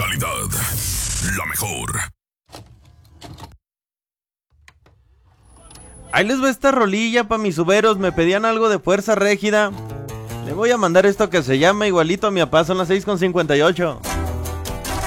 calidad, la mejor. Ahí les va esta rolilla pa' mis suberos. Me pedían algo de Fuerza Régida. Le voy a mandar esto que se llama igualito a mi papá. Son las 6:58.